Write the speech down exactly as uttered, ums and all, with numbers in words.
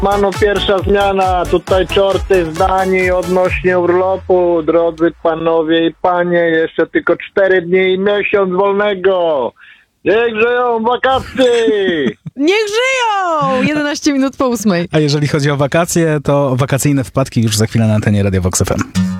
Mano, pierwsza zmiana, tutaj czorty z Danii odnośnie urlopu, drodzy panowie i panie, jeszcze tylko cztery dni i miesiąc wolnego. Niech żyją wakacje! Niech żyją! jedenaście minut po ósmej. A jeżeli chodzi o wakacje, to wakacyjne wpadki już za chwilę na antenie Radia Vox F M.